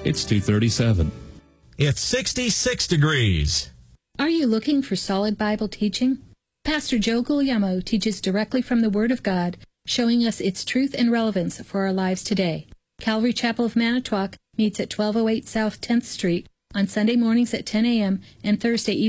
It's 237. It's 66 degrees. Are you looking for solid Bible teaching? Pastor Joe Guglielmo teaches directly from the Word of God, showing us its truth and relevance for our lives today. Calvary Chapel of Manitowoc meets at 1208 South 10th Street on Sunday mornings at 10 a.m. and Thursday evenings